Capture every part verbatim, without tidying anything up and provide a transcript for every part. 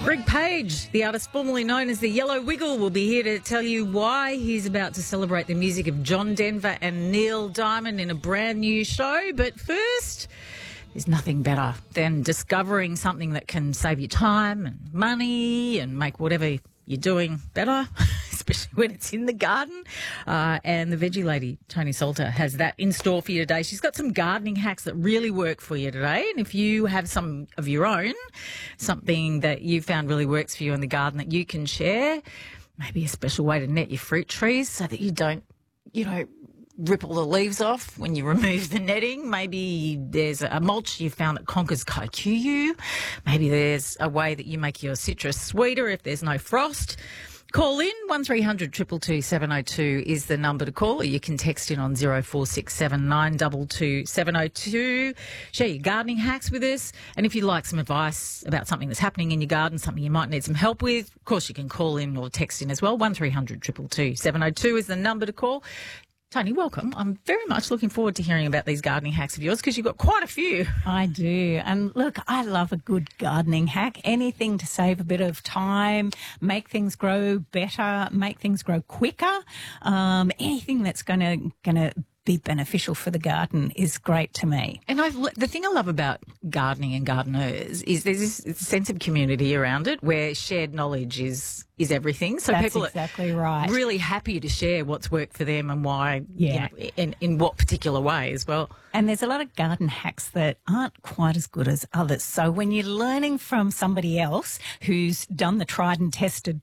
Greg Page, the artist formerly known as the Yellow Wiggle, will be here to tell you why he's about to celebrate the music of John Denver and Neil Diamond in a brand new show. But first, there's nothing better than discovering something that can save you time and money and make whatever you're doing better, especially when it's in the garden. Uh, and the veggie lady, Tony Salter, has that in store for you today. She's got some gardening hacks that really work for you today. And if you have some of your own, something that you found really works for you in the garden that you can share, maybe a special way to net your fruit trees so that you don't, you know, rip all the leaves off when you remove the netting. Maybe there's a mulch you found that conquers kikuyu. Maybe there's a way that you make your citrus sweeter if there's no frost. Call in, one three hundred two two two seven oh two is the number to call, or you can text in on zero four six seven nine two two seven oh two. Share your gardening hacks with us. And if you'd like some advice about something that's happening in your garden, something you might need some help with, of course you can call in or text in as well. one three hundred two two two seven oh two is the number to call. Tony, welcome. I'm very much looking forward to hearing about these gardening hacks of yours because you've got quite a few. I do. And look, I love a good gardening hack. Anything to save a bit of time, make things grow better, make things grow quicker. Um, anything that's going to going to be beneficial for the garden is great to me. And I've, the thing I love about gardening and gardeners is there's this sense of community around it where shared knowledge is is everything. So That's people exactly are right. really happy to share what's worked for them and why, Yeah. you know, in, in what particular way as well. And there's a lot of garden hacks that aren't quite as good as others. So when you're learning from somebody else who's done the tried and tested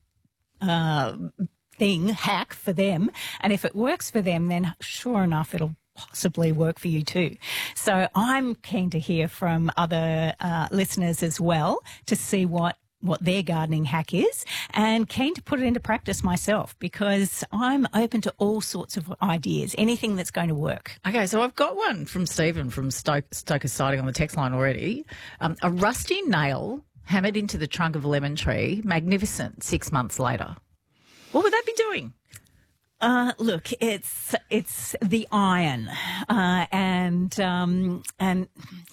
uh thing, hack for them, and if it works for them, then sure enough, it'll possibly work for you too. So I'm keen to hear from other uh, listeners as well to see what what their gardening hack is, and keen to put it into practice myself because I'm open to all sorts of ideas, anything that's going to work. Okay, so I've got one from Stephen from Stoke, Stoker's Siding on the text line already. Um, a rusty nail hammered into the trunk of a lemon tree, magnificent six months later. What would that be doing? Uh, look, it's it's the iron, uh, and um, and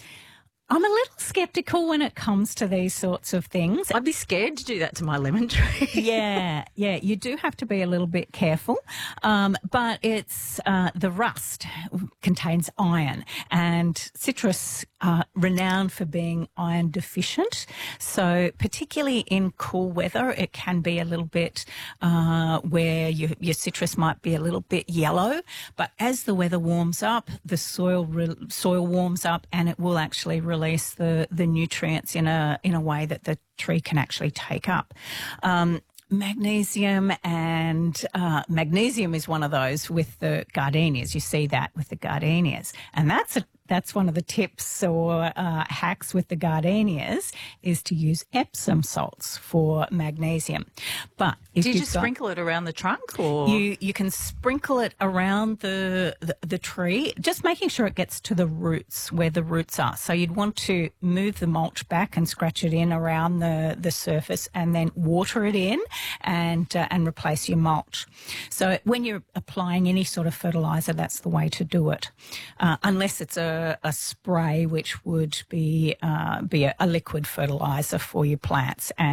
I'm a little sceptical when it comes to these sorts of things. I'd be scared to do that to my lemon tree. yeah, yeah, you do have to be a little bit careful, um, but it's uh, the rust contains iron, and citrus are renowned for being iron deficient. So particularly in cool weather, it can be a little bit uh, where your, your citrus might be a little bit yellow. But as the weather warms up, the soil re- soil warms up, and it will actually release the the nutrients in a in a way that the tree can actually take up. Um, Magnesium and uh, magnesium is one of those with the gardenias. You see that with the gardenias, and that's a that's one of the tips or uh, hacks with the gardenias is to use Epsom salts for magnesium. But if do you you've just got, sprinkle it around the trunk, or you you can sprinkle it around the, the the tree, just making sure it gets to the roots where the roots are. So you'd want to move the mulch back and scratch it in around the the surface, and then water it in and uh, and replace your mulch. So when you're applying any sort of fertilizer, that's the way to do it, uh, unless it's a a spray, which would be uh, be a, a liquid fertilizer for your plants. And